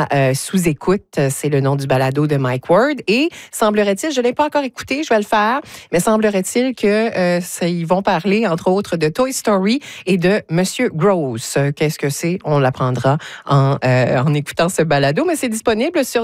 Sous-écoute. C'est le nom du balado de Mike Ward. Et semblerait-il, je ne l'ai pas encore écouté, je vais le faire, mais semblerait-il que ils vont parler, entre autres, de Toy Story et de Monsieur Gross. Qu'est-ce que c'est? On l'apprendra en écoutant ce balado, mais c'est disponible sur